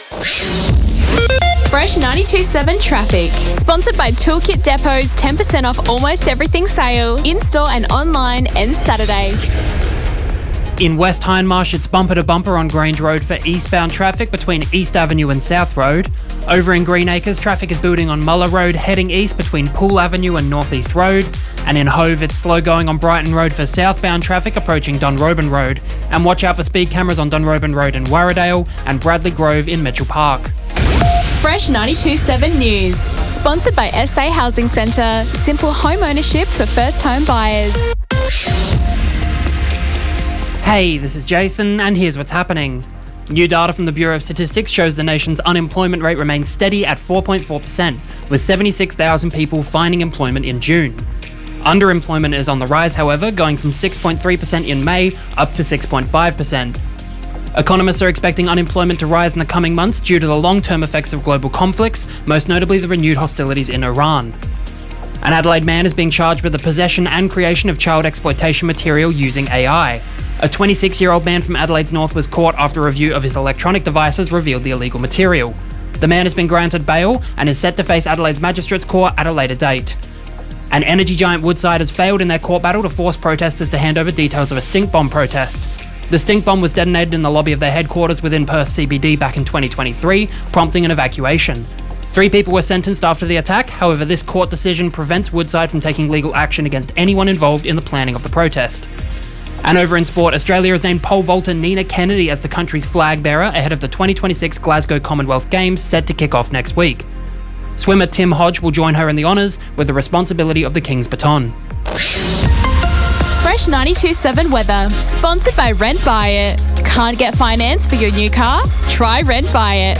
Fresh 92.7 Traffic. Sponsored by Toolkit Depot's 10% off almost everything sale. In-store and online ends Saturday. In West Hindmarsh, it's bumper to bumper on Grange Road for eastbound traffic between East Avenue and South Road. Over in Greenacres, traffic is building on Muller Road heading east between Poole Avenue and North East Road. And in Hove, it's slow going on Brighton Road for southbound traffic approaching Dunroban Road. And watch out for speed cameras on Dunroban Road in Warradale and Bradley Grove in Mitchell Park. Fresh 92.7 News. Sponsored by SA Housing Centre. Simple home ownership for first home buyers. Hey, this is Jason, and here's what's happening. New data from the Bureau of Statistics shows the nation's unemployment rate remains steady at 4.4%, with 76,000 people finding employment in June. Underemployment is on the rise, however, going from 6.3% in May up to 6.5%. Economists are expecting unemployment to rise in the coming months due to the long-term effects of global conflicts, most notably the renewed hostilities in Iran. An Adelaide man is being charged with the possession and creation of child exploitation material using AI. A 26-year-old man from Adelaide's North was caught after a review of his electronic devices revealed the illegal material. The man has been granted bail and is set to face Adelaide's Magistrates Court at a later date. An energy giant Woodside has failed in their court battle to force protesters to hand over details of a stink bomb protest. The stink bomb was detonated in the lobby of their headquarters within Perth CBD back in 2023, prompting an evacuation. 3 people were sentenced after the attack, however this court decision prevents Woodside from taking legal action against anyone involved in the planning of the protest. And over in sport, Australia has named pole vaulter Nina Kennedy as the country's flag bearer ahead of the 2026 Glasgow Commonwealth Games set to kick off next week. Swimmer Tim Hodge will join her in the honours with the responsibility of the King's baton. Fresh 92.7 Weather. Sponsored by Rent Buy It. Can't get finance for your new car? Try Rent Buy It.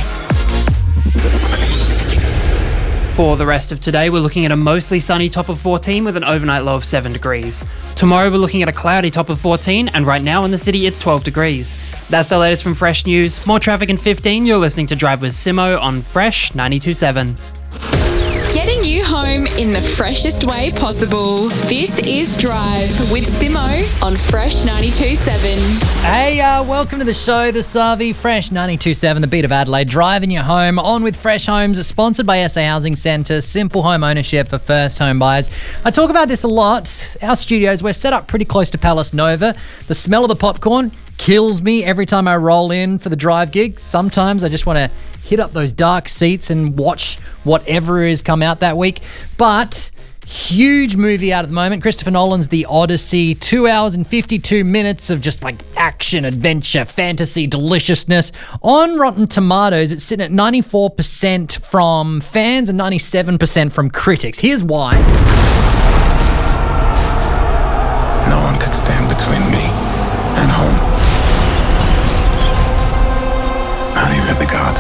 For the rest of today, we're looking at a mostly sunny top of 14 with an overnight low of 7 degrees. Tomorrow, we're looking at a cloudy top of 14, and right now in the city, it's 12 degrees. That's the latest from Fresh News. More traffic in 15. You're listening to Drive with Simo on Fresh 92.7. Getting you home in the freshest way possible. This is Drive with Simo on Fresh 92.7. Hey, welcome to the show, the Savi Fresh 92.7, the beat of Adelaide, driving you home on with Fresh Homes, sponsored by SA Housing Centre, simple home ownership for first home buyers. I talk about this a lot. Our studios, we're set up pretty close to Palace Nova. The smell of the popcorn kills me every time I roll in for the drive gig. Sometimes I just want to hit up those dark seats and watch whatever is come out that week. But huge movie out at the moment. Christopher Nolan's The Odyssey. 2 hours and 52 minutes of just like action, adventure, fantasy, deliciousness. On Rotten Tomatoes, it's sitting at 94% from fans and 97% from critics. Here's why. No one could stand between me and home. Not even the gods.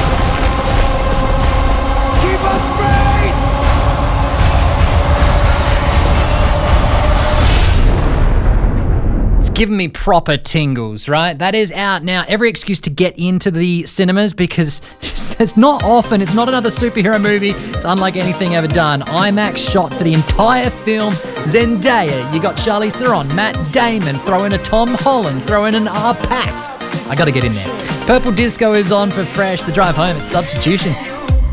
Keep us straight! It's giving me proper tingles, right? That is out now. Every excuse to get into the cinemas because it's not often. It's not another superhero movie. It's unlike anything ever done. IMAX shot for the entire film. Zendaya, you got Charlize Theron, Matt Damon, throw in a Tom Holland, throw in an R. Pat. I gotta get in there. Purple Disco is on for Fresh. The drive home, it's Substitution.